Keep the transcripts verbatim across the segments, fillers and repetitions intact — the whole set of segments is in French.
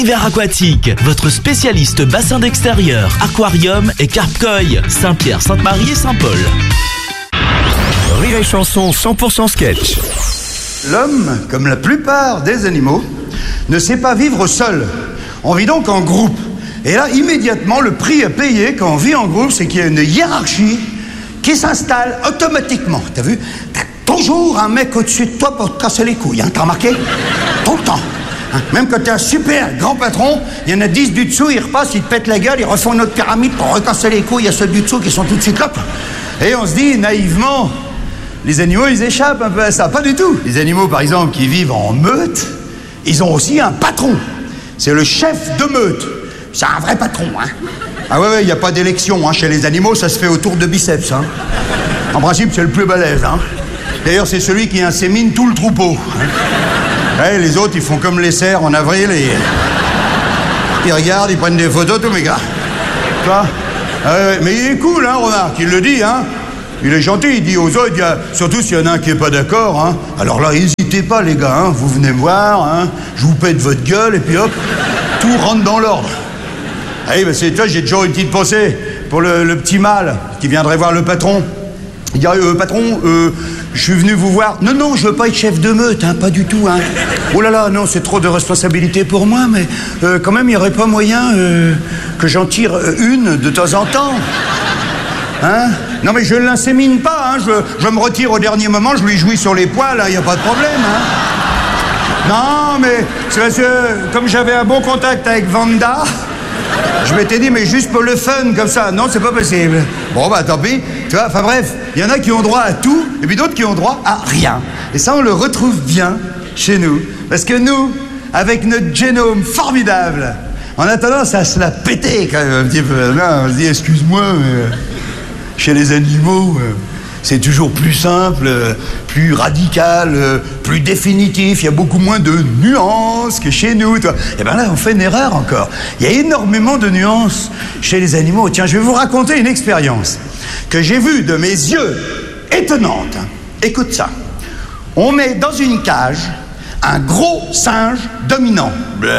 Univers aquatique, votre spécialiste bassin d'extérieur, aquarium et carpe-koi, Saint-Pierre, Sainte-Marie et Saint-Paul. Rire et chanson cent pour cent sketch. L'homme, comme la plupart des animaux, ne sait pas vivre seul. On vit donc en groupe. Et là, immédiatement, le prix à payer quand on vit en groupe, c'est qu'il y a une hiérarchie qui s'installe automatiquement. T'as vu? T'as toujours un mec au-dessus de toi pour te casser les couilles, hein, t'as remarqué? Tout le temps. Hein, même quand t'es un super grand patron, il y en a dix du dessous, ils repassent, ils te pètent la gueule, ils refont une autre pyramide pour recasser les couilles à ceux du dessous qui sont tout de suite là. Et on se dit naïvement, les animaux, ils échappent un peu à ça. Pas du tout. Les animaux, par exemple, qui vivent en meute, ils ont aussi un patron. C'est le chef de meute. C'est un vrai patron, hein. Ah ouais, ouais, il n'y a pas d'élection, hein. Chez les animaux, ça se fait autour de biceps, hein. En principe, c'est le plus balèze, hein. D'ailleurs, c'est celui qui insémine tout le troupeau, hein. Ouais, les autres, ils font comme les cerfs en avril et... Ils regardent, ils prennent des photos, tous mes gars. Tu vois? Ah ouais, mais il est cool, hein, remarque, il le dit, hein. Il est gentil, il dit aux autres, il y a... surtout s'il y en a un qui n'est pas d'accord, hein. Alors là, n'hésitez pas, les gars, hein. Vous venez me voir, hein. Je vous pète votre gueule, et puis hop, tout rentre dans l'ordre. Ah oui, bah c'est, toi, j'ai toujours une petite pensée pour le, le petit mâle qui viendrait voir le patron. Il dit, euh, patron, euh, je suis venu vous voir. Non, non, je veux pas être chef de meute, hein, pas du tout, hein. Oh là là, non, c'est trop de responsabilité pour moi, mais euh, quand même, il n'y aurait pas moyen euh, que j'en tire une de temps en temps. Hein? Non, mais je ne l'insémine pas, hein. Je, je me retire au dernier moment, je lui jouis sur les poils, il n'y a pas de problème, hein. Non, mais c'est parce que, comme j'avais un bon contact avec Vanda, je m'étais dit, mais juste pour le fun, comme ça. Non, c'est pas possible. Bon, bah, tant pis. Tu vois, enfin bref, il y en a qui ont droit à tout, et puis d'autres qui ont droit à rien. Et ça, on le retrouve bien chez nous. Parce que nous, avec notre génome formidable, on a tendance à se la péter, quand même, un petit peu. Non, on se dit, excuse-moi, mais chez les animaux... c'est toujours plus simple, plus radical, plus définitif. Il y a beaucoup moins de nuances que chez nous. Et bien là, on fait une erreur encore. Il y a énormément de nuances chez les animaux. Tiens, je vais vous raconter une expérience que j'ai vue de mes yeux, étonnante. Écoute ça. On met dans une cage un gros singe dominant.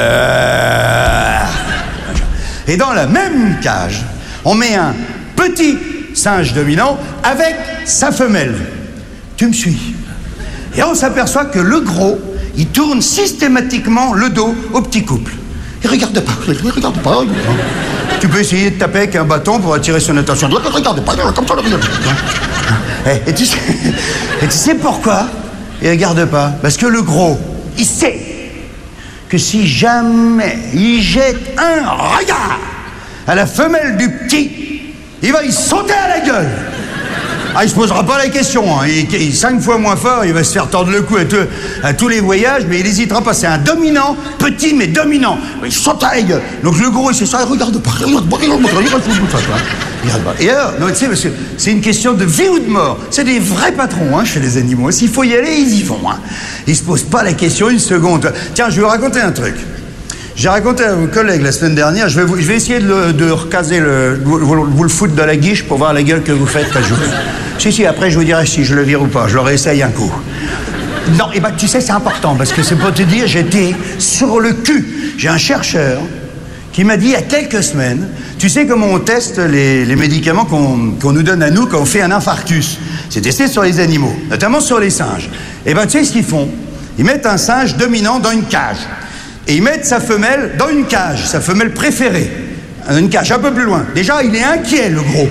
Et dans la même cage, on met un petit singe dominant avec sa femelle. Tu me suis? Et on s'aperçoit que le gros, il tourne systématiquement le dos au petit couple. Il regarde pas, il regarde pas. Tu peux essayer de taper avec un bâton pour attirer son attention. Il regarde pas, comme ça, il regarde pas. Et, et, tu sais, et tu sais pourquoi il regarde pas? Parce que le gros, il sait que si jamais il jette un regard à la femelle du petit, il va y sauter à la gueule. Ah, il se posera pas la question, hein. Il, il est cinq fois moins fort, il va se faire tordre le cou à, tout, à tous les voyages, mais il hésitera pas. C'est un dominant, petit mais dominant. Il saute à la gueule. Donc le gros, il sait ça, il regarde pas, il regarde pas, il regarde pas, il regarde pas. Et alors, non, tu sais, parce que c'est une question de vie ou de mort. C'est des vrais patrons, hein, chez les animaux. S'il faut y aller, ils y vont, hein. Ils se posent pas la question une seconde. Tiens, je vais vous raconter un truc. J'ai raconté à vos collègues la semaine dernière, je vais, vous, je vais essayer de, le, de recaser, le, vous, vous le foutre dans la guiche pour voir la gueule que vous faites quand je vous... Si, si, après je vous dirai si je le vire ou pas, je le réessaye un coup. Non, et ben tu sais, c'est important, parce que c'est pour te dire, j'étais sur le cul. J'ai un chercheur qui m'a dit il y a quelques semaines, tu sais comment on teste les, les médicaments qu'on qu'on nous donne à nous quand on fait un infarctus? C'est testé sur les animaux, notamment sur les singes. Et ben tu sais ce qu'ils font? Ils mettent un singe dominant dans une cage. Et ils mettent sa femelle dans une cage, sa femelle préférée. Une cage un peu plus loin. Déjà, il est inquiet, le gros.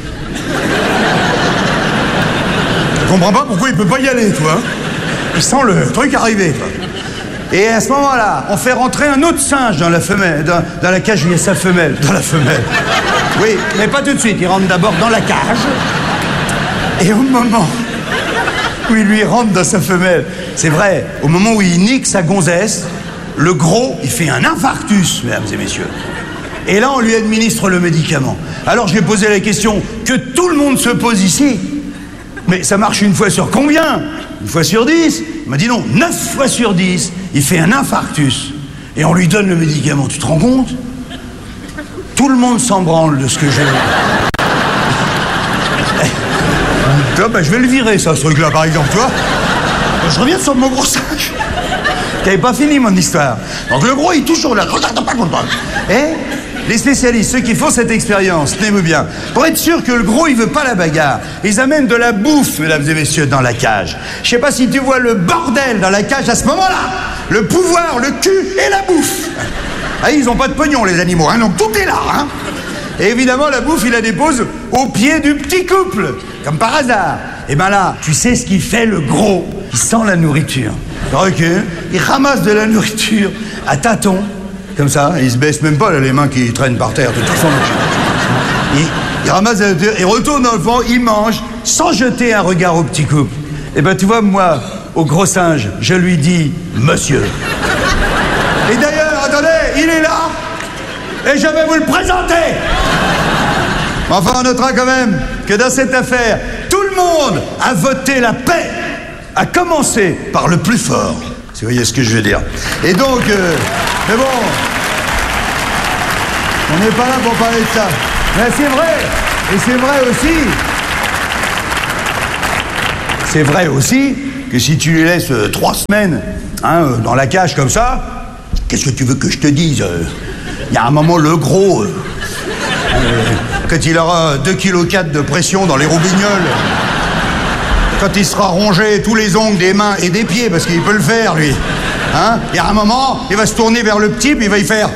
Je comprends pas pourquoi il peut pas y aller, toi. Il sent le truc arriver, toi. Et à ce moment-là, on fait rentrer un autre singe dans la femelle, dans, dans la cage où il y a sa femelle. Dans la femelle. Oui, mais pas tout de suite. Il rentre d'abord dans la cage. Et au moment où il lui rentre dans sa femelle, c'est vrai, au moment où il nique sa gonzesse, le gros, il fait un infarctus, mesdames et messieurs. Et là, on lui administre le médicament. Alors, je lui ai posé la question que tout le monde se pose ici. Mais ça marche une fois sur combien? Une fois sur dix? Il m'a dit non, neuf fois sur dix, il fait un infarctus. Et on lui donne le médicament. Tu te rends compte? Tout le monde s'en branle de ce que j'ai. Toi, bah, je vais le virer, ça, ce truc-là, par exemple, tu vois. Je reviens sur mon gros singe. T'avais pas fini mon histoire. Donc le gros, il touche sur la... Et les spécialistes, ceux qui font cette expérience, tenez-vous bien, pour être sûr que le gros, il veut pas la bagarre, ils amènent de la bouffe, mesdames et messieurs, dans la cage. Je sais pas si tu vois le bordel dans la cage à ce moment-là. Le pouvoir, le cul et la bouffe. Ah, ils ont pas de pognon, les animaux, hein, donc tout est là, hein. Et évidemment, la bouffe, il la dépose au pied du petit couple, comme par hasard. Et ben là, tu sais ce qu'il fait, le gros? Il sent la nourriture. Il recule, il ramasse de la nourriture à tâtons, comme ça, il se baisse même pas, là, les mains qui traînent par terre, de toute façon. Il, il ramasse la nourriture, il retourne dans le fond, il mange, sans jeter un regard au petit couple. Et ben tu vois, moi, au gros singe, je lui dis « Monsieur ». Et d'ailleurs, attendez, il est là, et je vais vous le présenter. Enfin, on notera quand même que dans cette affaire, tout le monde a voté la paix, à commencer par le plus fort, si vous voyez ce que je veux dire. Et donc, euh, mais bon, on n'est pas là pour parler de ça. Mais c'est vrai, et c'est vrai aussi, c'est vrai aussi que si tu les laisses euh, trois semaines hein, euh, dans la cage comme ça, qu'est-ce que tu veux que je te dise? Il y a un moment, le gros, euh, euh, quand il aura deux virgule quatre kilos de pression dans les roubignoles, quand il sera rongé tous les ongles des mains et des pieds, parce qu'il peut le faire, lui, hein, il y a un moment, il va se tourner vers le petit, puis il va y faire...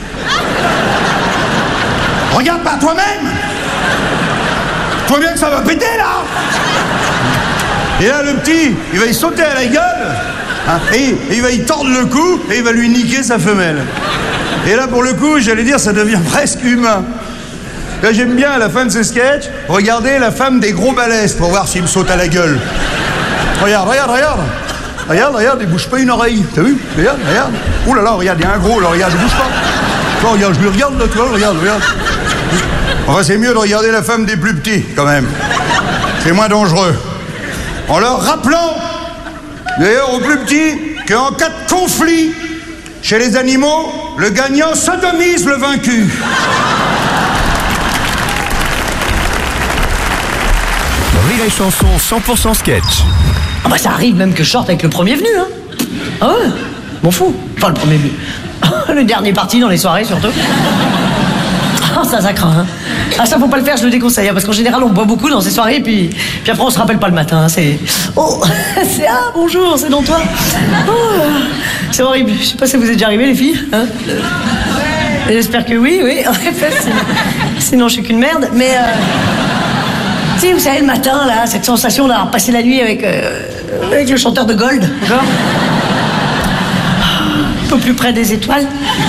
Regarde par toi-même! Tu vois bien que ça va péter, là! Et là, le petit, il va y sauter à la gueule, hein, et, et il va y tordre le cou, et il va lui niquer sa femelle. Et là, pour le coup, j'allais dire, ça devient presque humain. Là, j'aime bien, à la fin de ce sketch, regarder la femme des gros balèzes pour voir s'il me saute à la gueule. Regarde, regarde, regarde. Regarde, regarde, il bouge pas une oreille. T'as vu? Regarde, regarde. Ouh là là, regarde, il y a un gros, là, regarde, il bouge pas. Toi, regarde, je lui regarde, là, toi, regarde, regarde. Enfin, c'est mieux de regarder la femme des plus petits, quand même. C'est moins dangereux. En leur rappelant, d'ailleurs, aux plus petits, qu'en cas de conflit, chez les animaux, le gagnant sodomise le vaincu. Rire et Chanson cent pour cent sketch. Ah bah ça arrive même que je sorte avec le premier venu, hein. Ah ouais, m'en fous. Enfin, le premier venu. Le dernier parti dans les soirées, surtout. Ah, ça, ça craint, hein. Ah, ça, faut pas le faire, je le déconseille, hein, parce qu'en général, on boit beaucoup dans ces soirées, puis, puis après, on se rappelle pas le matin, hein, c'est... Oh, c'est... Ah, bonjour, c'est dans toi. Oh, c'est horrible. Je sais pas si vous êtes déjà arrivées, les filles, hein. J'espère que oui, oui, en effet, sinon, sinon je suis qu'une merde, mais... Euh... Tu sais, vous savez, le matin, là, cette sensation d'avoir passé la nuit avec, euh, avec le chanteur de Gold, d'accord? Un peu plus près des étoiles.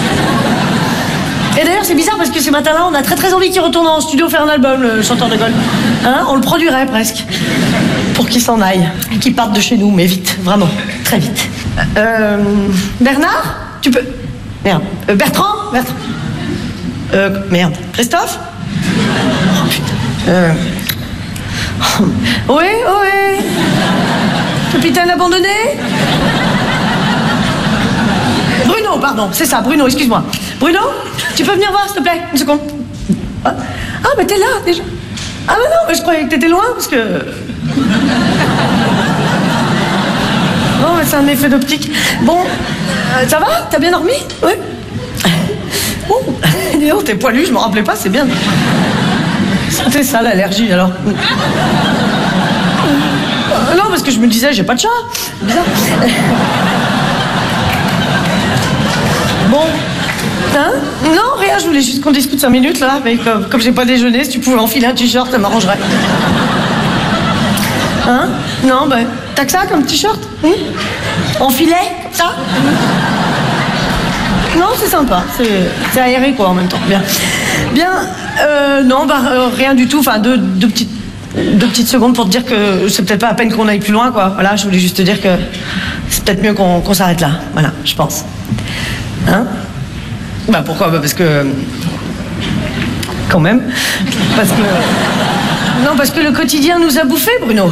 Et d'ailleurs, c'est bizarre parce que ce matin-là, on a très très envie qu'il retourne en studio faire un album, le chanteur de Gold. Hein? On le produirait presque. Pour qu'il s'en aille. Et qu'il parte de chez nous, mais vite, vraiment, très vite. Euh... Bernard? Tu peux... Merde. Euh, Bertrand? Bertrand? Euh... Merde. Christophe? Oh putain. Euh... Oui, oui. Capitaine abandonné? Bruno, pardon, c'est ça, Bruno, excuse-moi. Bruno, tu peux venir voir, s'il te plaît, une seconde. Ah, ah mais t'es là, déjà. Ah, mais non, mais je croyais que t'étais loin, parce que... Non, mais c'est un effet d'optique. Bon, euh, ça va? T'as bien dormi? Oui. Oh, dis donc, t'es poilu, je m'en rappelais pas, c'est bien. C'était ça, l'allergie, alors. Euh, non, parce que je me disais, j'ai pas de chat. Bizarre. Bon. Hein? Non, rien, je voulais juste qu'on discute cinq minutes, là. Mais comme, comme j'ai pas déjeuné, si tu pouvais enfiler un t-shirt, ça m'arrangerait. Hein? Non, ben, t'as que ça comme t-shirt? Hum? Enfilet, comme ça? Non, c'est sympa. C'est aéré, quoi, en même temps. Bien. Bien. Euh, non, bah, euh, rien du tout. Enfin, deux, deux, petites, deux petites secondes pour te dire que c'est peut-être pas à peine qu'on aille plus loin, quoi. Voilà, je voulais juste te dire que c'est peut-être mieux qu'on qu'on s'arrête là. Voilà, je pense. Hein? Bah, pourquoi? Bah, parce que... Quand même. Parce que... Non, parce que le quotidien nous a bouffés, Bruno.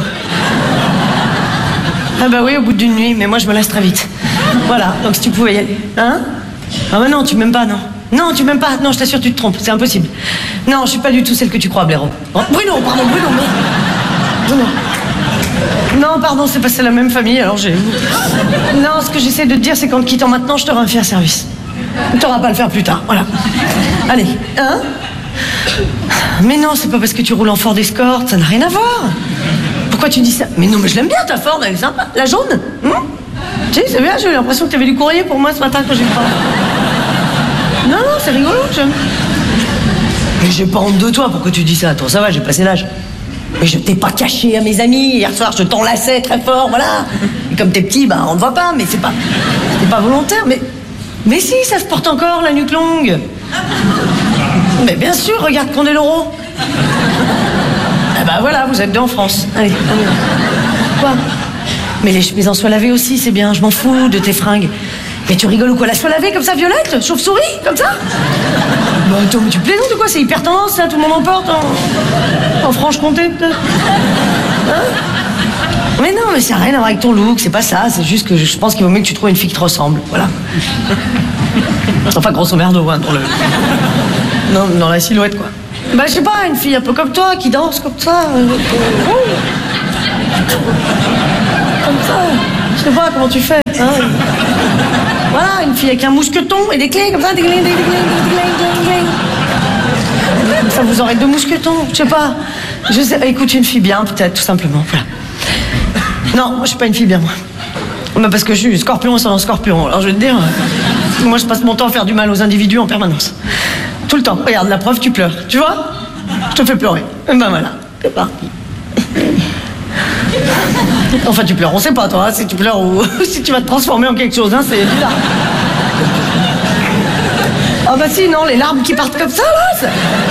Ah bah oui, au bout d'une nuit, mais moi, je me lasse très vite. Voilà, donc si tu pouvais y aller. Hein? Ah bah non, tu m'aimes pas, non. Non, tu m'aimes pas. Non, je t'assure, tu te trompes. C'est impossible. Non, je suis pas du tout celle que tu crois, Blaireau. Bruno, pardon, Bruno, mais... Bruno. Non, pardon, c'est pas c'est la même famille, alors j'ai... Non, ce que j'essaie de te dire, c'est qu'en te quittant maintenant, je t'aurai un fier service. Tu n'auras pas à le faire plus tard, voilà. Allez, hein? Mais non, c'est pas parce que tu roules en Ford Escort, ça n'a rien à voir. Pourquoi tu dis ça? Mais non, mais je l'aime bien, ta Ford, elle est sympa. La jaune, hum? Tu sais, c'est bien, j'ai eu l'impression que tu avais du courrier pour moi ce matin quand j'ai pas. Non, non, c'est rigolo, j'aime. Mais j'ai pas honte de toi, pourquoi tu dis ça? Toi, ça va, j'ai passé l'âge. Mais je t'ai pas caché à mes amis. Hier soir, je t'enlaçais très fort, voilà. Et comme t'es petit, bah, on ne voit pas, mais c'est pas... C'est pas volontaire, mais... Mais si, ça se porte encore, la nuque longue. Mais bien sûr, regarde Candeloro. Ah bah voilà, vous êtes deux en France. Allez, on y va. Quoi? Mais les chemises en soie lavée aussi, c'est bien, je m'en fous de tes fringues. Mais tu rigoles ou quoi? La soie lavée comme ça, violette? Chauve-souris? Comme ça? Bah attends, mais tu plaisantes ou quoi? C'est hyper tendance, ça, tout le monde en porte en, en Franche-Comté, peut-être. Hein? Mais non, mais ça n'a rien à voir avec ton look, c'est pas ça, c'est juste que je pense qu'il vaut mieux que tu trouves une fille qui te ressemble, voilà. Enfin, grosso merdo, hein, dans le... Non, dans la silhouette, quoi. Bah, je sais pas, une fille un peu comme toi, qui danse comme ça. Euh... Comme ça. Je sais pas comment tu fais, hein. Voilà, une fille avec un mousqueton et des clés comme ça, des clés, des clés, des clés, des clés. Comme ça, vous aurez deux mousquetons, je sais pas. Je sais, écoute, une fille bien, peut-être, tout simplement, voilà. Non, moi, je suis pas une fille bien, moi. Mais parce que je suis scorpion sans un scorpion. Alors, je vais te dire, moi, je passe mon temps à faire du mal aux individus en permanence. Tout le temps. Regarde, la preuve, tu pleures. Tu vois? Je te fais pleurer. Et ben voilà, c'est parti. Enfin, tu pleures, on sait pas, toi, hein, si tu pleures ou si tu vas te transformer en quelque chose, hein, c'est bizarre. Ah bah si, non, les larmes qui partent comme ça, là, ça...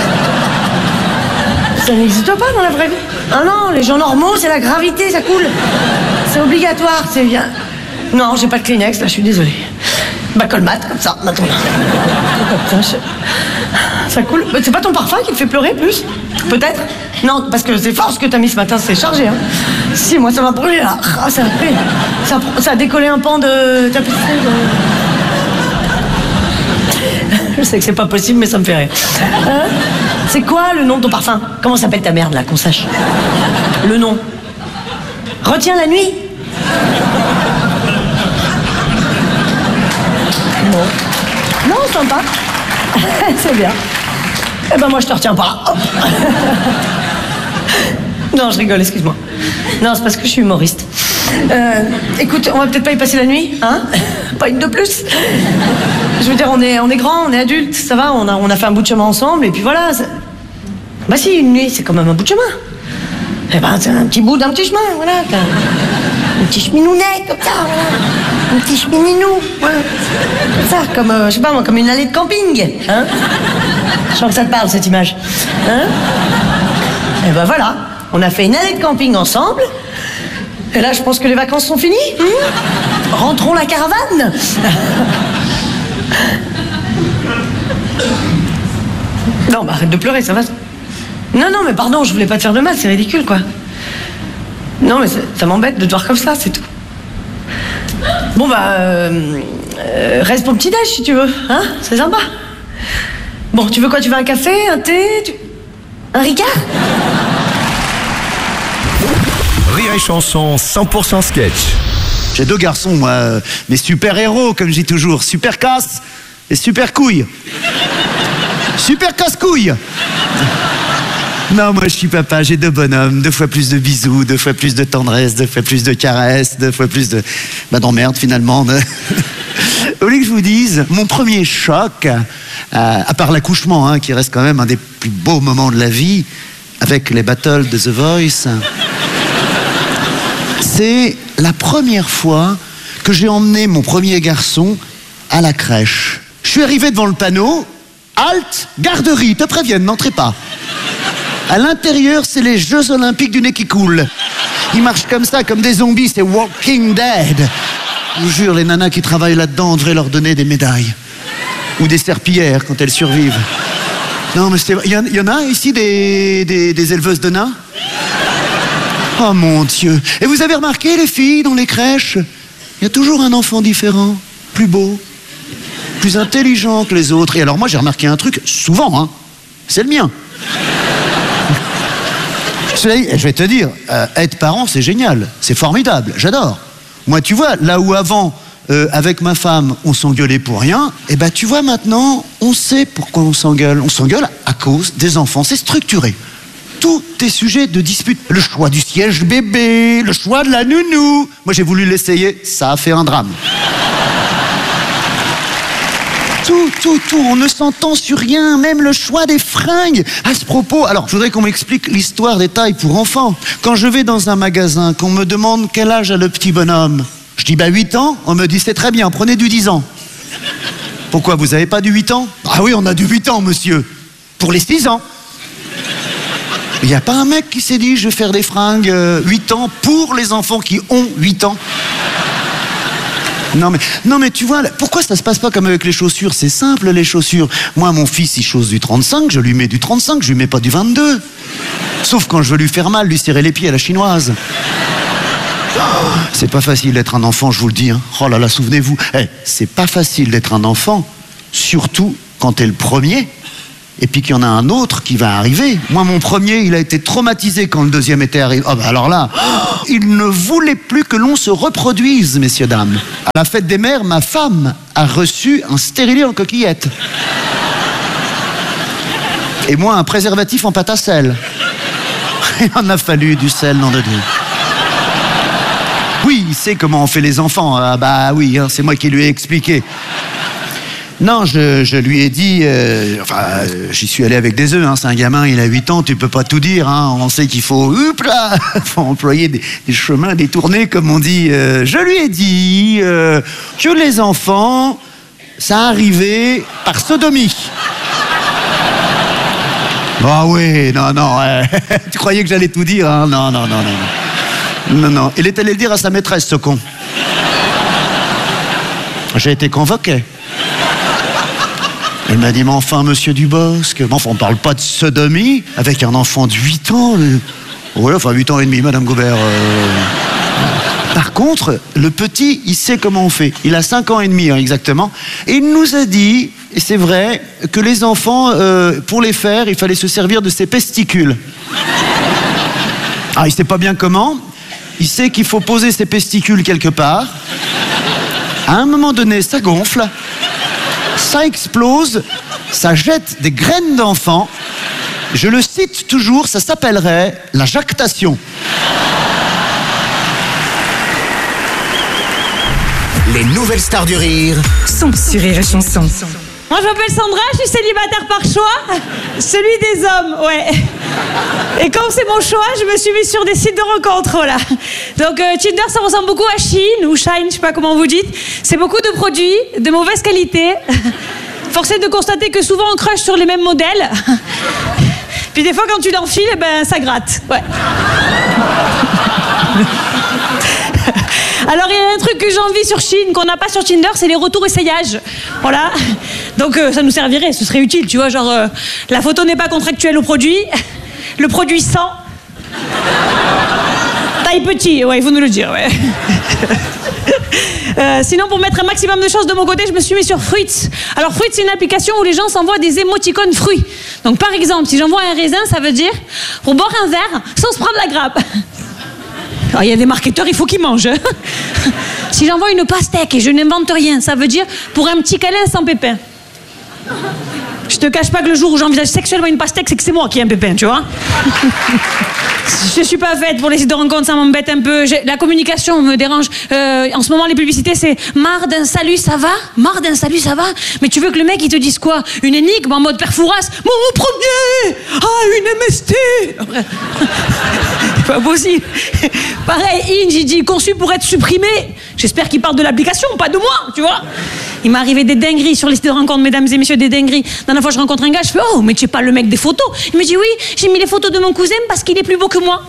Ça n'existe pas dans la vraie vie. Ah non, les gens normaux, c'est la gravité, ça coule. C'est obligatoire, c'est bien. Non, j'ai pas de Kleenex, là, je suis désolée. Bah, colmate, comme ça, maintenant. Putain, je... Ça coule. C'est pas ton parfum qui te fait pleurer, plus? Peut-être? Non, parce que c'est fort ce que t'as mis ce matin, c'est chargé, hein. Si, moi, ça m'a brûlé, là. Ah, ça, a brûlé. ça, ça a décollé un pan de tapisserie. De... Je sais que c'est pas possible, mais ça me fait rire. Hein? C'est quoi le nom de ton parfum? Comment s'appelle ta merde, là, qu'on sache? Le nom. Retiens la nuit. Bon. Non, sympa. C'est bien. Eh ben moi, je te retiens pas. Oh. Non, je rigole, excuse-moi. Non, c'est parce que je suis humoriste. Euh, écoute, on va peut-être pas y passer la nuit, hein? Pas une de plus. Je veux dire, on est, on est grands, on est adultes, ça va, on a, on a fait un bout de chemin ensemble, et puis voilà. Ça... Bah si, une nuit, c'est quand même un bout de chemin. Eh ben, c'est un petit bout d'un petit chemin, voilà. Un petit cheminounet, comme ça, voilà. Un petit chemininou, voilà. Comme ça, comme, euh, je sais pas moi, comme une allée de camping, hein? Je sens que ça te parle, cette image. Hein? Eh ben voilà, on a fait une allée de camping ensemble. Et là, je pense que les vacances sont finies. Hein? Rentrons la caravane. Non, bah arrête de pleurer, ça va. Non, non, mais pardon, je voulais pas te faire de mal, c'est ridicule, quoi. Non, mais ça, ça m'embête de te voir comme ça, c'est tout. Bon, bah, euh, euh, reste pour le petit-déj, si tu veux, hein? C'est sympa. Bon, tu veux quoi? Tu veux un café, un thé, tu... un Ricard? Rire et chanson cent pour cent sketch. J'ai deux garçons, moi, euh, mes super-héros, comme je dis toujours. Super casse et super couille. Super casse-couille. Non, moi je suis papa, j'ai deux bonhommes, deux fois plus de bisous, deux fois plus de tendresse, deux fois plus de caresses, deux fois plus de... Bah d'emmerde finalement. De... Au lieu que je vous dise, mon premier choc, euh, à part l'accouchement, hein, qui reste quand même un des plus beaux moments de la vie, avec les battles de The Voice, c'est la première fois que j'ai emmené mon premier garçon à la crèche. Je suis arrivé devant le panneau, halte, garderie, te préviennent, n'entrez pas. À l'intérieur, c'est les Jeux Olympiques du nez qui coule. Ils marchent comme ça, comme des zombies, c'est Walking Dead. Je vous jure, les nanas qui travaillent là-dedans, on devrait leur donner des médailles. Ou des serpillères quand elles survivent. Non, mais c'est... Il y, y en a ici des, des, des éleveuses de nains? Oh mon Dieu. Et vous avez remarqué, les filles, dans les crèches, il y a toujours un enfant différent, plus beau, plus intelligent que les autres. Et alors moi, j'ai remarqué un truc, souvent, hein, c'est le mien. Je vais te dire, euh, être parent, c'est génial, c'est formidable, j'adore. Moi, tu vois, là où avant, euh, avec ma femme, on s'engueulait pour rien, et ben tu vois maintenant, on sait pourquoi on s'engueule. On s'engueule à cause des enfants, c'est structuré. Tout est sujet de dispute. Le choix du siège bébé, le choix de la nounou. Moi, j'ai voulu l'essayer, ça a fait un drame. Tout, tout, tout, on ne s'entend sur rien, même le choix des fringues. À ce propos, alors, je voudrais qu'on m'explique l'histoire des tailles pour enfants. Quand je vais dans un magasin, qu'on me demande quel âge a le petit bonhomme, je dis, bah huit ans, on me dit, c'est très bien, prenez du dix ans. Pourquoi, vous avez pas du huit ans? Ah oui, on a du huit ans, monsieur. Pour les six ans. Il n'y a pas un mec qui s'est dit, je vais faire des fringues euh, huit ans pour les enfants qui ont huit ans. Non mais, non mais tu vois, pourquoi ça se passe pas comme avec les chaussures? C'est simple, les chaussures. Moi, mon fils, il chausse du trente-cinq, je lui mets du trente-cinq, je lui mets pas du vingt-deux. Sauf quand je veux lui faire mal, lui serrer les pieds à la chinoise. Oh, c'est pas facile d'être un enfant, je vous le dis. Hein. Oh là là, souvenez-vous. Hey, c'est pas facile d'être un enfant, surtout quand t'es le premier. Et puis qu'il y en a un autre qui va arriver. Moi, mon premier, il a été traumatisé quand le deuxième était arrivé. Oh, bah alors là, oh, il ne voulait plus que l'on se reproduise, messieurs, dames. À la fête des mères, ma femme a reçu un stérilet en coquillette. Et moi, un préservatif en pâte à sel. Il en a fallu du sel, nom de Dieu. Oui, il sait comment on fait les enfants. Ah bah oui, hein, c'est moi qui lui ai expliqué. Non, je, je lui ai dit, euh, enfin, euh, j'y suis allé avec des œufs, hein, c'est un gamin, il a huit ans, tu peux pas tout dire, hein, on sait qu'il faut, hop là, faut employer des, des chemins détournés, comme on dit. Euh, je lui ai dit euh, que les enfants, ça arrivait par sodomie. Ah oui, non, non, euh, tu croyais que j'allais tout dire, hein? Non, non, non, non. Non, non, il est allé le dire à sa maîtresse, ce con. J'ai été convoqué. Il m'a dit, mais enfin, monsieur Dubosc, mais enfin, on ne parle pas de sodomie avec un enfant de huit ans. Oui, enfin, huit ans et demi, madame Gaubert. Euh... Par contre, le petit, il sait comment on fait. Il a cinq ans et demi, hein, exactement. Et il nous a dit, et c'est vrai, que les enfants, euh, pour les faire, il fallait se servir de ses pesticules. Ah, il sait pas bien comment. Il sait qu'il faut poser ses pesticules quelque part. À un moment donné, ça gonfle. Ça explose, ça jette des graines d'enfants. Je le cite toujours, ça s'appellerait la jactation. Les nouvelles stars du rire sont sur Rire et Chanson. Moi, je m'appelle Sandra, je suis célibataire par choix. Celui des hommes, ouais. Et comme c'est mon choix, je me suis mise sur des sites de rencontres, voilà. Donc, euh, Tinder, ça ressemble beaucoup à Shein ou Shine, je sais pas comment vous dites. C'est beaucoup de produits de mauvaise qualité. Force est de constater que souvent, on crush sur les mêmes modèles. Puis des fois, quand tu l'enfiles, eh ben, ça gratte, ouais. Alors, il y a un truc que j'ai envie sur Shein, qu'on n'a pas sur Tinder, c'est les retours essayages. Voilà. Donc, euh, ça nous servirait, ce serait utile, tu vois, genre, euh, la photo n'est pas contractuelle au produit, le produit sans. Taille petit, ouais, il faut nous le dire, ouais. Euh, sinon, pour mettre un maximum de choses de mon côté, je me suis mis sur Fruits. Alors, Fruits, c'est une application où les gens s'envoient des émoticônes fruits. Donc, par exemple, si j'envoie un raisin, ça veut dire pour boire un verre sans se prendre la grappe. Alors, il y a des marketeurs, il faut qu'ils mangent. Si j'envoie une pastèque et je n'invente rien, ça veut dire pour un petit câlin sans pépin. Je te cache pas que le jour où j'envisage sexuellement une pastèque, c'est que c'est moi qui ai un pépin, tu vois. Je suis pas faite pour les sites de rencontres, ça m'embête un peu. J'ai... La communication me dérange. Euh, en ce moment, les publicités, c'est marre d'un salut, ça va? Marre d'un salut, ça va? Mais tu veux que le mec, il te dise quoi? Une énigme en mode père Fouras? Mon premier! Ah, une M S T! C'est pas possible. Pareil, Inge, il dit conçu pour être supprimé. J'espère qu'il parle de l'application, pas de moi, tu vois. Il m'est arrivé des dingueries sur les sites de rencontres, mesdames et messieurs, des dingueries. La dernière fois, je rencontre un gars, je fais oh, mais tu es pas le mec des photos. Il me dit oui, j'ai mis les photos de mon cousin parce qu'il est plus beau que moi.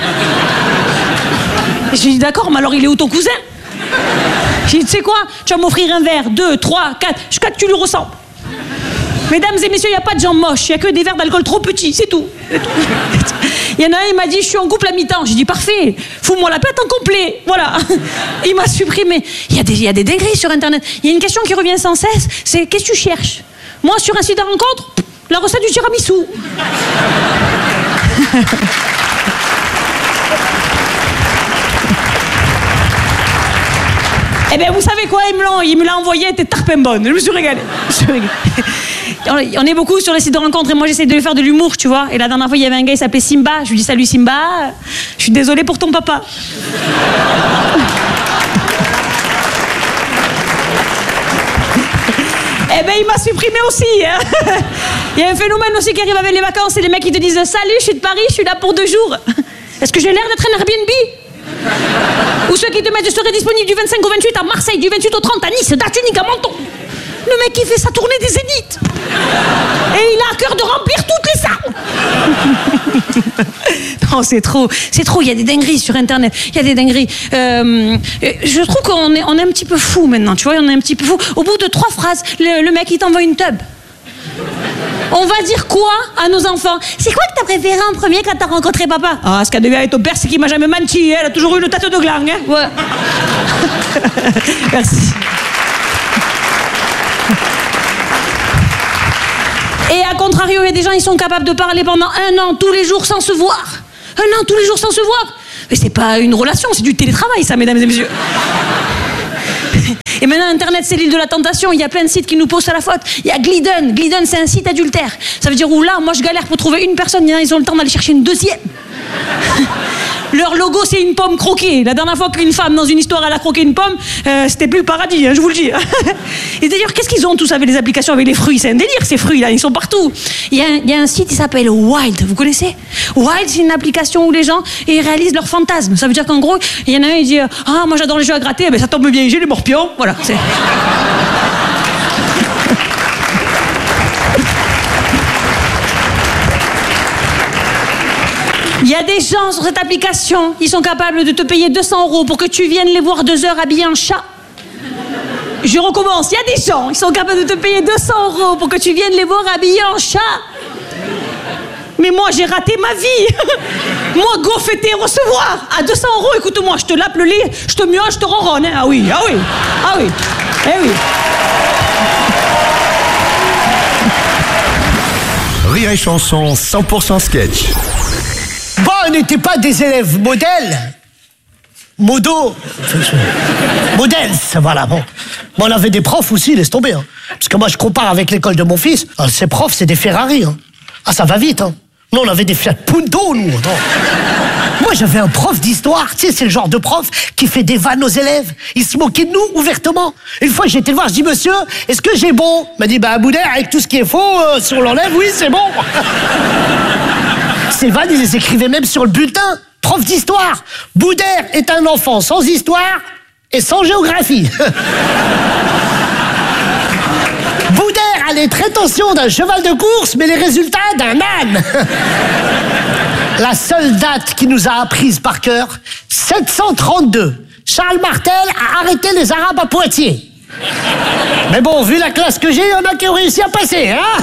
Je lui dis d'accord, mais alors il est où ton cousin? J'ai dit tu sais quoi, tu vas m'offrir un verre, deux, trois, quatre, jusqu'à que tu lui ressembles. Mesdames et messieurs, il n'y a pas de gens moches, il n'y a que des verres d'alcool trop petits, c'est tout. Il y en a un, il m'a dit, je suis en couple à mi-temps. J'ai dit, parfait, fous-moi la pète en complet. Voilà. Il m'a supprimé. Il y a des, il y a des dingueries sur Internet. Il y a une question qui revient sans cesse, c'est qu'est-ce que tu cherches? Moi, sur un site de rencontre, la recette du tiramisu. Eh bien, vous savez quoi, il me l'a, il me l'a envoyé, elle était tarpin bonne. Je me suis régalée. Je me suis régalée. On est beaucoup sur les sites de rencontres et moi, j'essaie de lui faire de l'humour, tu vois. Et la dernière fois, il y avait un gars, il s'appelait Simba. Je lui dis, salut Simba, je suis désolée pour ton papa. Eh ben, il m'a supprimé aussi. Hein. Il y a un phénomène aussi qui arrive avec les vacances, c'est les mecs qui te disent « Salut, je suis de Paris, je suis là pour deux jours. » Est-ce que j'ai l'air d'être un Airbnb? Ou ceux qui te mettent « Je serai disponible du vingt-cinq au vingt-huit à Marseille, du vingt-huit au trente à Nice, date unique à Menton. » Le mec, il fait sa tournée des Zéniths. Et il a à cœur de remplir toutes les salles. Non, c'est trop. C'est trop. Il y a des dingueries sur Internet. Il y a des dingueries. Euh, je trouve qu'on est, on est un petit peu fou maintenant. Tu vois, on est un petit peu fou. Au bout de trois phrases, le, le mec, il t'envoie une tub. On va dire quoi à nos enfants? C'est quoi que t'as préféré en premier quand t'as rencontré papa? Ah, ce qu'a de bien avec ton père, c'est qu'il m'a jamais menti. Elle a toujours eu une tête de gland. Hein, ouais. Merci. Et à contrario, il y a des gens, ils sont capables de parler pendant un an, tous les jours, sans se voir. Un an, tous les jours, sans se voir. Mais c'est pas une relation, c'est du télétravail, ça, mesdames et messieurs. Et maintenant, Internet, c'est l'île de la tentation. Il y a plein de sites qui nous posent à la faute. Il y a Glidden. Glidden, c'est un site adultère. Ça veut dire où là, moi, je galère pour trouver une personne. Ils ont le temps d'aller chercher une deuxième. Leur logo, c'est une pomme croquée. La dernière fois qu'une femme, dans une histoire, elle a croqué une pomme, euh, c'était plus le paradis, hein, je vous le dis. Et d'ailleurs, qu'est-ce qu'ils ont tous avec les applications, avec les fruits? C'est un délire, ces fruits-là, ils sont partout. Il y a un, il y a un site qui s'appelle Wild, vous connaissez? Wild, c'est une application où les gens ils réalisent leurs fantasmes. Ça veut dire qu'en gros, il y en a un, il dit « Ah, moi j'adore les jeux à gratter, eh ben, ça tombe bien, j'ai les morpions. » Voilà, c'est... Il y a des gens sur cette application, ils sont capables de te payer deux cents euros pour que tu viennes les voir deux heures habillés en chat. Je recommence, il y a des gens, ils sont capables de te payer deux cents euros pour que tu viennes les voir habillés en chat. Mais moi, j'ai raté ma vie. Moi, go fêter, recevoir. À deux cents euros, écoute-moi, je te lappe le lit, je te miaule, je te ronronne. Hein. Ah oui, ah oui, ah oui, eh oui. Rire et chanson cent pour cent sketch. Bon, on n'était pas des élèves modèles. Modo. Modèles, voilà, bon. Bon, on avait des profs aussi, laisse tomber. Hein. Parce que moi, je compare avec l'école de mon fils. Alors, ces profs, c'est des Ferrari. Hein. Ah, ça va vite. Hein. Nous, on avait des Fiat Punto, nous. Non. Moi, j'avais un prof d'histoire. Tu sais, c'est le genre de prof qui fait des vannes aux élèves. Il se moquait de nous ouvertement. Une fois, j'ai été le voir, je dis, monsieur, est-ce que j'ai bon? Il m'a dit, bah, Boudère, avec tout ce qui est faux, euh, si on l'enlève, oui, c'est bon. Ces vannes, ils les écrivaient même sur le bulletin. Prof d'histoire. Boudère est un enfant sans histoire et sans géographie. Boudère a les prétentions d'un cheval de course, mais les résultats d'un âne. La seule date qui nous a apprises par cœur, sept cent trente-deux. Charles Martel a arrêté les Arabes à Poitiers. Mais bon, vu la classe que j'ai, il y en a qui ont réussi à passer, hein.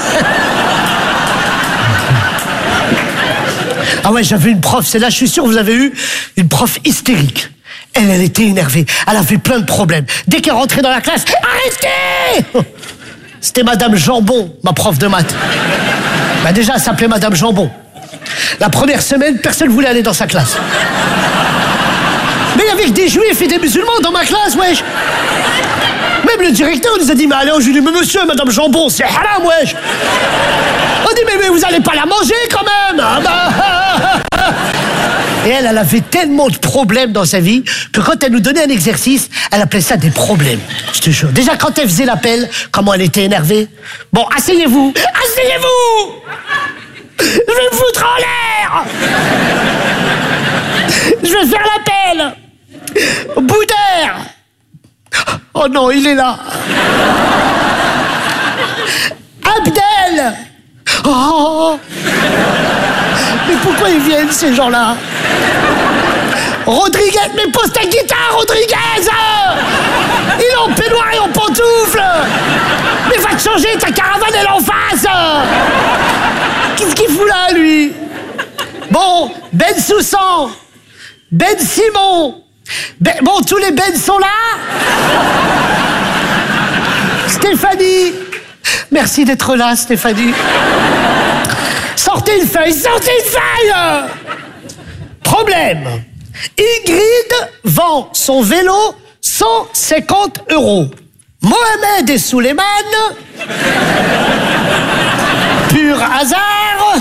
Ah ouais, j'avais une prof, c'est là, je suis sûr que vous avez eu une prof hystérique. Elle, elle était énervée, elle avait plein de problèmes. Dès qu'elle rentrait dans la classe, arrêtez! C'était Madame Jambon, ma prof de maths. Bah déjà, elle s'appelait Madame Jambon. La première semaine, personne ne voulait aller dans sa classe. Mais il y avait que des juifs et des musulmans dans ma classe, wesh. Même le directeur nous a dit, mais allez, je lui dis, mais monsieur, Madame Jambon, c'est haram, wesh. On dit, mais, mais vous allez pas la manger quand même, hein, bah. Et elle, elle avait tellement de problèmes dans sa vie que quand elle nous donnait un exercice, elle appelait ça des problèmes. Je te jure. Déjà, quand elle faisait l'appel, comment elle était énervée. Bon, asseyez-vous. Asseyez-vous. Je vais me foutre en l'air. Je vais faire l'appel. Boudère. Oh non, il est là. Abdel. Oh. Mais pourquoi ils viennent, ces gens-là? Rodriguez, mais pose ta guitare, Rodriguez! Il est en peignoir et en pantoufles! Mais va te changer, ta caravane, elle est en face! Qu'est-ce qu'il fout là, lui? Bon, Ben Soussan, Ben Simon, ben, bon, tous les Ben sont là? Stéphanie, merci d'être là, Stéphanie. Sortez une feuille, sortez une feuille! Problème. Ingrid vend son vélo cent cinquante euros. Mohamed et Souleymane, pur hasard,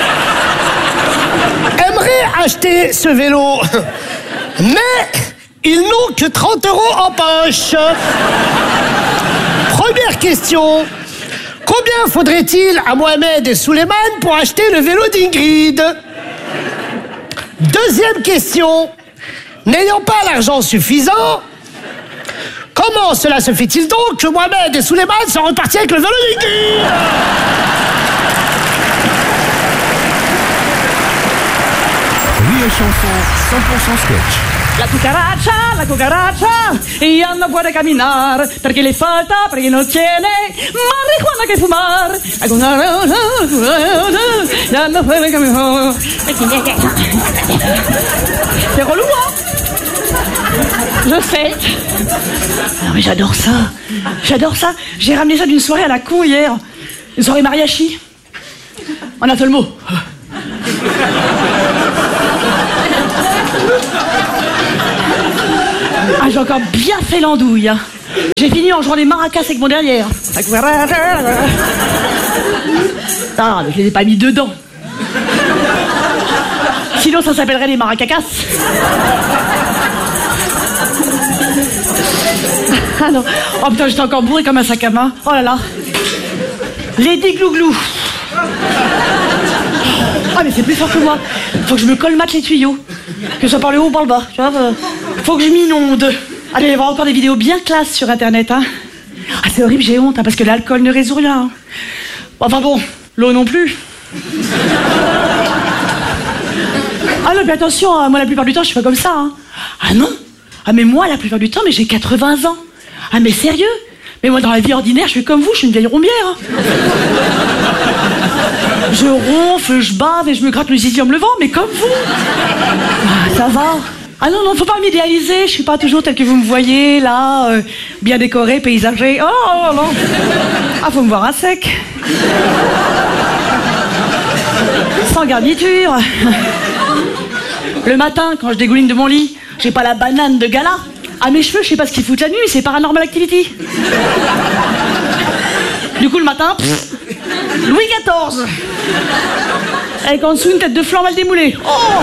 aimeraient acheter ce vélo, mais ils n'ont que trente euros en poche. Première question. Combien faudrait-il à Mohamed et Souleymane pour acheter le vélo d'Ingrid? Deuxième question. N'ayant pas l'argent suffisant, comment cela se fait-il donc que Mohamed et Souleymane sont repartis avec le vélo d'Ingrid? Rire et chanson cent pour cent sketch. La cucaracha, la cucaracha, ella no puede caminar, porque le falta, porque no tiene marihuana que fumar. La cucaracha, ya no puede caminar. C'est relou, hein? Je sais. Non mais j'adore ça. J'adore ça. J'ai ramené ça d'une soirée à la con hier. Une soirée mariachi. On a fait le mot. Ah, j'ai encore bien fait l'andouille. Hein. J'ai fini en jouant des maracas avec mon derrière. Ah, mais je les ai pas mis dedans. Sinon, ça s'appellerait les maracacas. Ah non. Oh putain, j'étais encore bourré comme un sac à main. Oh là là. Lady Glouglou. Ah, mais c'est plus fort que moi. Faut que je me colmate les tuyaux. Que ce soit par le haut ou par le bas. Tu vois, euh, faut que je m'inonde. Allez, il y avoir encore des vidéos bien classes sur Internet. Hein. Ah, c'est horrible, j'ai honte, hein, parce que l'alcool ne résout rien. Hein. Enfin bon, l'eau non plus. Ah non, mais attention, hein, moi la plupart du temps, je suis pas comme ça. Hein. Ah non. Ah mais moi, la plupart du temps, mais j'ai quatre-vingts ans. Ah mais sérieux? Mais moi, dans la vie ordinaire, je suis comme vous, je suis une vieille rombière. Hein. Je ronfle, je bave et je me gratte le zizi en me levant, mais comme vous. Ah, ça va. Ah non, non, faut pas m'idéaliser, je suis pas toujours telle que vous me voyez, là, euh, bien décorée, paysagée. Oh, non. Ah, faut me voir à sec. Sans garniture. Le matin, quand je dégouline de mon lit, j'ai pas la banane de gala. Ah, mes cheveux, je sais pas ce qu'ils foutent la nuit, c'est Paranormal Activity. Du coup, le matin, pff, Louis quatorze. Avec en dessous une tête de flan mal démoulée. Oh!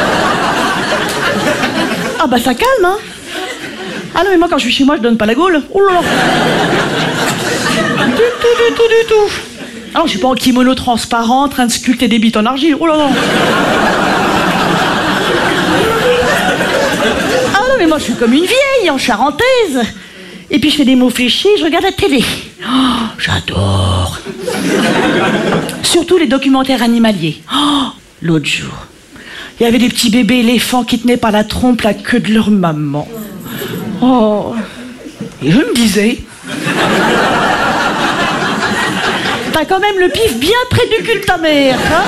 Ah bah ça calme, hein. Ah non, mais moi, quand je suis chez moi, je donne pas la gaule. Oh là là. Du tout, du tout, du tout. Ah non, je suis pas en kimono transparent, en train de sculpter des bites en argile. Oh là là. Ah non, mais moi, je suis comme une vieille, en charentaise. Et puis, je fais des mots fléchis, je regarde la télé. Oh, j'adore. Surtout les documentaires animaliers. Oh, l'autre jour, il y avait des petits bébés éléphants qui tenaient par la trompe la queue de leur maman. Oh. Et je me disais... T'as quand même le pif bien près du cul de ta mère, hein?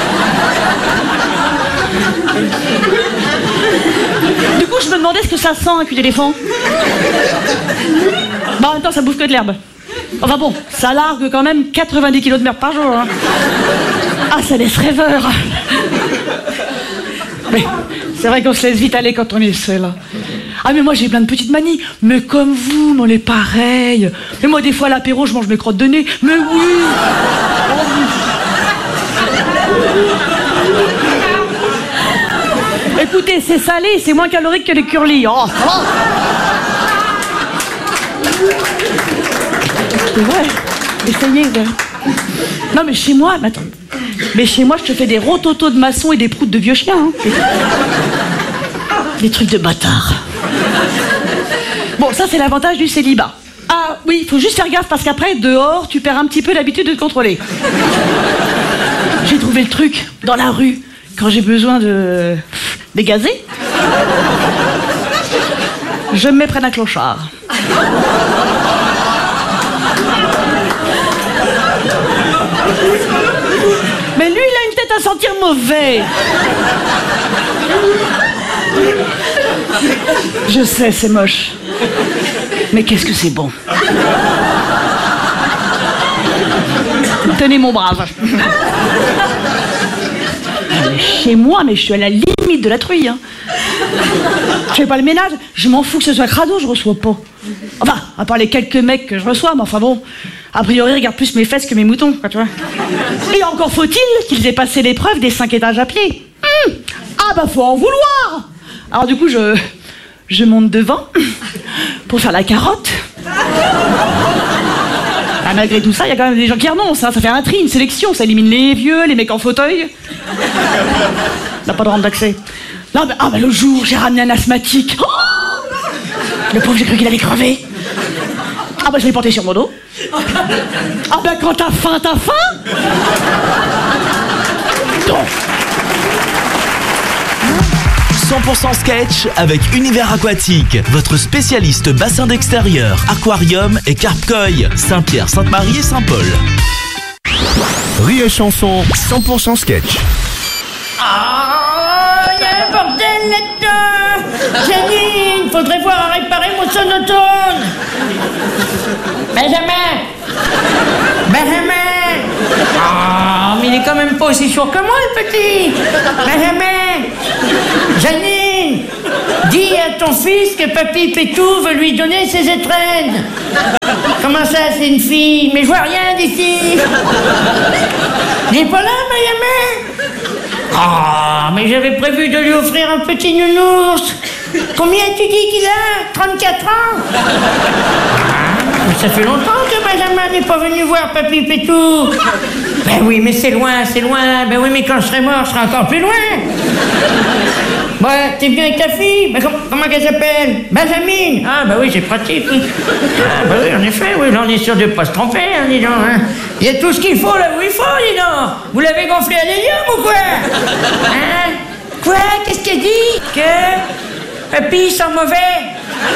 Du coup, je me demandais ce que ça sent, un cul d'éléphant. Bah, en même temps, ça bouffe que de l'herbe. Enfin bon, ça largue quand même quatre-vingt-dix kilos de merde par jour. Hein. Ah, ça laisse rêveur. Mais c'est vrai qu'on se laisse vite aller quand on est seul. Ah, mais moi, j'ai plein de petites manies. Mais comme vous, on est pareil. Mais moi, des fois, à l'apéro, je mange mes crottes de nez. Mais oui. Oh, oui. Écoutez, c'est salé, c'est moins calorique que les curlis. Oh, ça va. C'est vrai. Essayez. De... Non, mais chez moi, mais attends. Mais chez moi, je te fais des rototos de maçon et des proutes de vieux chiens. Hein. Des trucs de bâtard. Bon, ça, c'est l'avantage du célibat. Ah, oui, il faut juste faire gaffe parce qu'après, dehors, tu perds un petit peu l'habitude de te contrôler. J'ai trouvé le truc dans la rue quand j'ai besoin de dégazer. Je me mets près d'un clochard. Mais lui, il a une tête à sentir mauvais. Je sais, c'est moche. Mais qu'est-ce que c'est bon. Tenez mon brave. Chez moi, mais je suis à la limite litres de la truie. Hein. Je fais pas le ménage, je m'en fous que ce soit crado, je reçois pas. Enfin, à part les quelques mecs que je reçois, mais enfin bon, a priori, ils regardent plus mes fesses que mes moutons, quoi, tu vois. Et encore faut-il qu'ils aient passé l'épreuve des cinq étages à pied. Hum, ah bah faut en vouloir. Alors du coup, je, je monte devant pour faire la carotte. Ah, malgré tout ça, il y a quand même des gens qui renoncent, hein. Ça fait un tri, une sélection, ça élimine les vieux, les mecs en fauteuil. On n'a pas de rampe d'accès. Non, mais ah, bah, le jour, j'ai ramené un asthmatique. Oh, le pauvre, j'ai cru qu'il allait crever. Ah bah je l'ai porté sur mon dos. Ah bah quand t'as faim, t'as faim. Non. cent pour cent sketch avec Univers Aquatique, votre spécialiste bassin d'extérieur, aquarium et carpe-koi, Saint-Pierre, Sainte-Marie et Saint-Paul. Rire et chanson, cent pour cent sketch. Ah, il y a un bordel là-dedans. Janine, faudrait voir à réparer mon sonotone. Benjamin. Benjamin. Ah, mais il est quand même pas aussi sourd que moi, le petit. Benjamin. Janine, dis à ton fils que Papy Pétou veut lui donner ses étrennes. Comment ça, c'est une fille? Mais je vois rien d'ici. Il est pas là, Benjamin? Ah, mais j'avais prévu de lui offrir un petit nounours. Combien tu dis qu'il a? trente-quatre ans? Ah, mais ça fait longtemps que Benjamin n'est pas venu voir Papy Pétou. Ben oui, mais c'est loin, c'est loin. Ben oui, mais quand je serai mort, je serai encore plus loin. Ouais, t'es bien avec ta fille? Ben, com comment qu'elle s'appelle? Benjamin. Ah, bah oui, c'est pratique. Oui. Ah, bah oui, en effet, oui, là, on est sûr de pas se tromper, hein, dis donc. Hein. Il y a tout ce qu'il faut là où il faut, dis donc. Vous l'avez gonflé à l'hélium ou quoi? Hein? Quoi? Qu'est-ce qu'elle dit? Que Papy sent mauvais?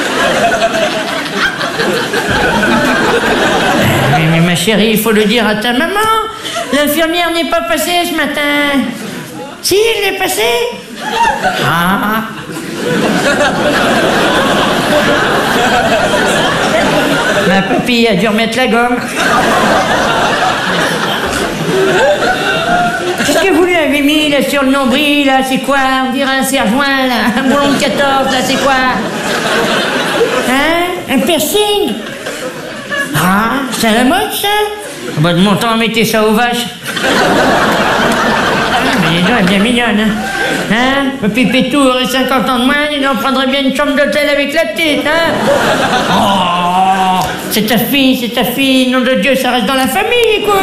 mais, mais ma chérie, il faut le dire à ta maman. L'infirmière n'est pas passée ce matin. Si, elle est passée. Ah. Ma papille a dû remettre la gomme. Qu'est-ce que vous lui avez mis là sur le nombril là? C'est quoi? On dirait un serre-joint là, un boulon de quatorze là, c'est quoi? Hein? Un piercing? Ah, c'est à la mode ça? Bah, de mon temps, mettez ça aux vaches. Mais les gens, elle est bien mignonne, hein? Hein? Papy Pétou aurait cinquante ans de moins, il en prendrait bien une chambre d'hôtel avec la petite, hein? Oh! C'est ta fille, c'est ta fille, nom de Dieu, ça reste dans la famille, quoi!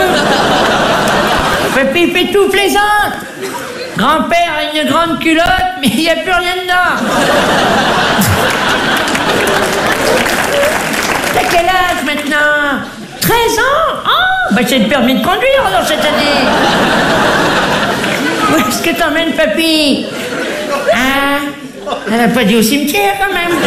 Papy Pétou plaisante! Grand-père a une grande culotte, mais il n'y a plus rien dedans! T'as quel âge maintenant? treize ans? Oh! Bah, c'est le permis de conduire alors cette année! Où est-ce que t'emmènes, papy? Hein? Elle n'a pas dit au cimetière, quand même.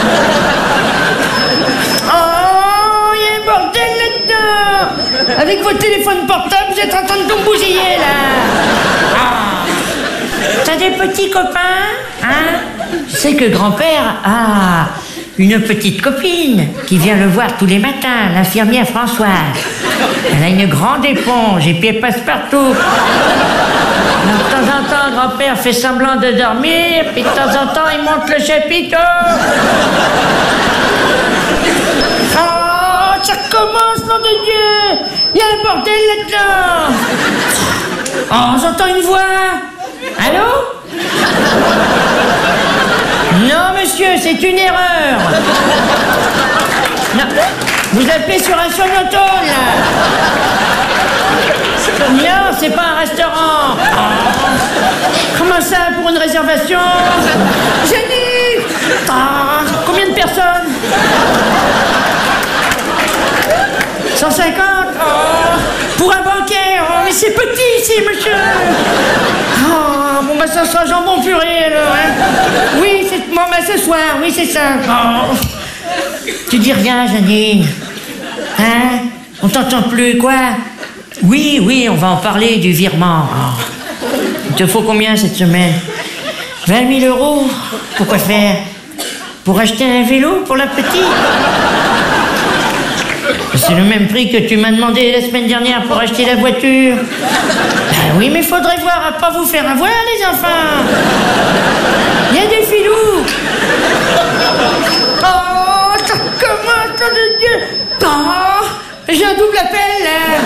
Oh, il y a un bordel là-dedans. Avec votre téléphone portable, vous êtes en train de tout bousiller, là. Ah. T'as des petits copains? Hein? Tu sais que grand-père a une petite copine qui vient le voir tous les matins, l'infirmière Françoise. Elle a une grande éponge et puis elle passe partout. Alors, de temps en temps, grand-père fait semblant de dormir, puis de temps en temps, il monte le chapiteau. Oh, ça commence, nom de Dieu! Il y a un bordel là-dedans! Oh, j'entends une voix! Allô? Non, monsieur, c'est une erreur! Non, vous appelez sur un sonotone, là! Non, c'est pas un restaurant. Oh. Comment ça, pour une réservation? Jenny! Oh, combien de personnes? cent cinquante? Oh, pour un banquet? Oh, mais c'est petit ici, monsieur. Oh, bon, bah ça sera jambon purée, alors. Hein? Oui, c'est bon, bah ce soir, oui, c'est ça. Oh. Tu dis rien, Janine? Hein? On t'entend plus, quoi? Oui, oui, on va en parler du virement. Oh. Il te faut combien cette semaine? vingt mille euros. Pourquoi faire? Pour acheter un vélo pour la petite? c'est le même prix que tu m'as demandé la semaine dernière pour acheter la voiture. Ben oui, mais faudrait voir à pas vous faire avoir, les enfants. Il y a des filous. Oh, ça commence, de Dieu. Oh, j'ai un double appel, là.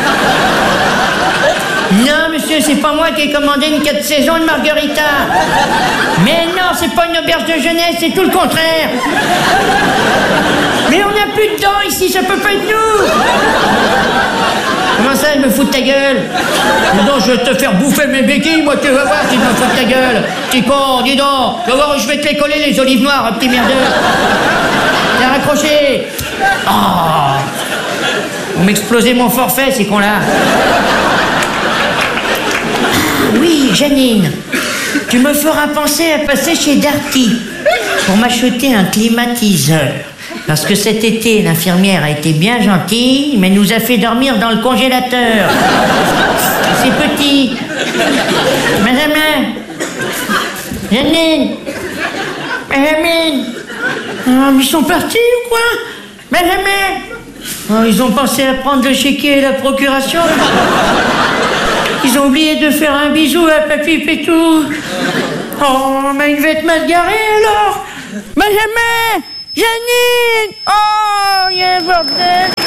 Non, monsieur, c'est pas moi qui ai commandé une quatre saisons de margarita. Mais non, c'est pas une auberge de jeunesse, c'est tout le contraire. Mais on n'a plus de dents ici, ça peut pas être nous. Comment ça, je me fous de ta gueule? Non, je vais te faire bouffer mes béquilles, moi, tu vas voir si je me fous de ta gueule. Petit con, dis donc, tu vas voir où je vais te les coller, les olives noires, petit merdeux. T'as raccroché. Oh, vous m'explosez mon forfait, ces cons-là. Oui, Janine, tu me feras penser à passer chez Darty pour m'acheter un climatiseur. Parce que cet été, l'infirmière a été bien gentille, mais nous a fait dormir dans le congélateur. C'est petit. Benjamin. Janine. Benjamin. Oh, ils sont partis ou quoi? Benjamin. Oh, ils ont pensé à prendre le chéquier et la procuration. Ils ont oublié de faire un bisou à Papy Pétou. Oh, mais il va être mal garé alors. Benjamin. Janine. Oh, il y a un bordel.